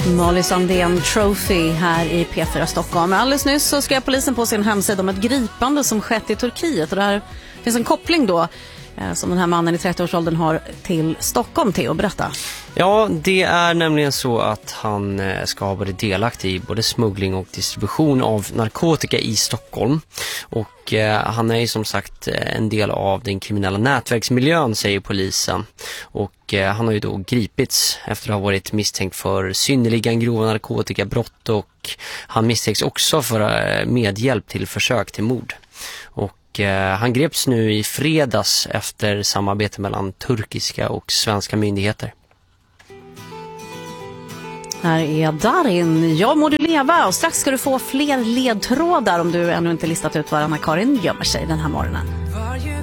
Molly Sandén Trophy här i P4 Stockholm. Alldeles nyss så skrev polisen på sin hemsida om ett gripande som skett i Turkiet. Och där finns en koppling då som den här mannen i 30-årsåldern har till Stockholm. Theo, berätta. Ja, det är nämligen så att han ska ha varit delaktig i både smuggling och distribution av narkotika i Stockholm. Och han är ju som sagt en del av den kriminella nätverksmiljön, säger polisen. Och han har ju då gripits efter att ha varit misstänkt för synnerligen grova narkotikabrott, och han misstänks också för medhjälp till försök till mord. Och han greps nu i fredags efter samarbete mellan turkiska och svenska myndigheter. Här är Darin. Jag må du leva, och strax ska du få fler ledtrådar om du ännu inte listat ut var Anna-Karin gömmer sig den här morgonen.